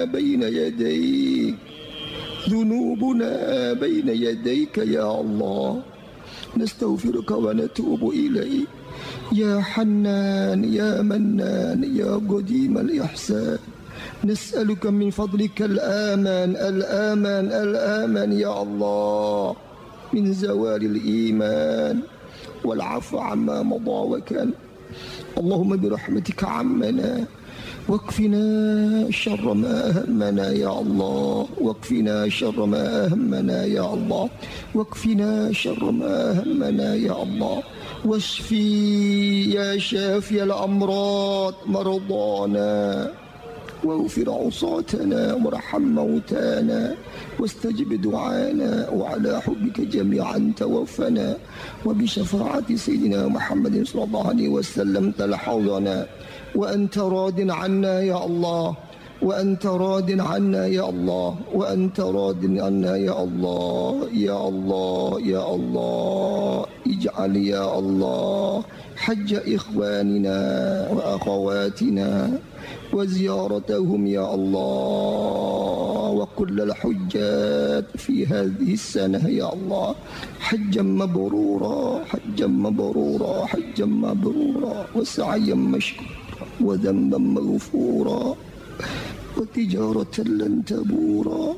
بين يديك، ذنوبنا بين يديك يا الله، نستغفرك ونتوب إليك يا حنان يا منان يا قديم الإحسان. نسألك من فضلك الآمان الآمان الآمان يا الله، من زوال الإيمان والعفو عما مضى وكان. اللهم برحمتك عمنا واكفنا شر ما أهمنا يا الله، واكفنا شر ما أهمنا يا الله، واكفنا شر ما أهمنا يا الله. واشفي يا شافي الأمراض مرضانا، واغفر عصاتنا وارحم موتانا، واستجب دعانا، وعلى حبك جميعا توفنا، وبشفاعة سيدنا محمد صلى الله عليه وسلم تلحظنا، وأنت راض عنا يا الله، وأنت راض عنا يا الله، وأنت راض عنا يا الله يا الله يا الله. اجعل يا الله حج إخواننا وأخواتنا وزيارتهم يا الله، وكل الحجات في هذه السنة يا الله حجا مبرورا حجا مبرورا حجا مبرورا، وسعيا مشكورا وذنبا مغفورا، وتجارة لن تبورا،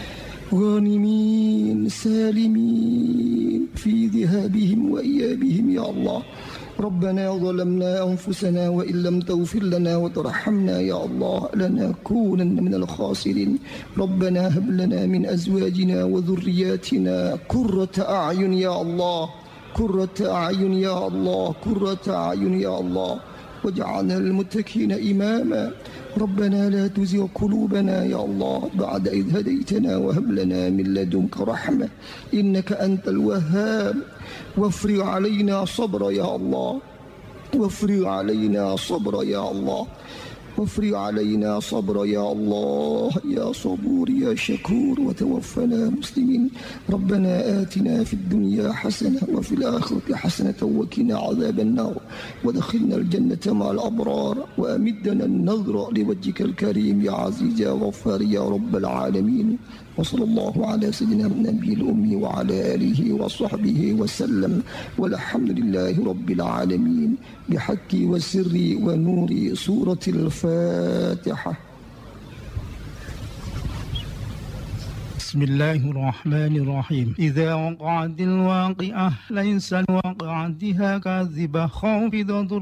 غانمين سالمين في ذهابهم وإيابهم يا الله. ربنا ظلمنا أنفسنا وإن لم تغفر لنا وترحمنا يا الله لنكونن من الخاسرين. ربنا هب لنا من أزواجنا وذرياتنا قرة أعين يا الله، قرة أعين يا الله، قرة أعين يا الله، واجعلنا للمتقين إماما. ربنا لا تزغ قلوبنا يا الله بعد إذ هديتنا، وهب لنا من لدنك رحمة إنك أنت الوهاب. وافرغ علينا صبرا يا الله، وافرغ علينا صبرا يا الله، وافرغ علينا صبرا يا الله يا صبور يا شكور، وتوفنا مسلمين. ربنا آتنا في الدنيا حسنة وفي الآخرة حسنة وقنا عذاب النار، ودخلنا الجنة مع الأبرار، وأمدنا النظر لوجهك الكريم يا عزيز يا غفار يا رب العالمين. وصلى الله على سيدنا النبي الأمي وعلى آله وصحبه وسلم، والحمد لله رب العالمين، بحق وسر ونور سورة الفاتحة. بسم الله الرحمن الرحيم. إذا وقعت الواقعة ليس لوقعتها كاذبة خافضة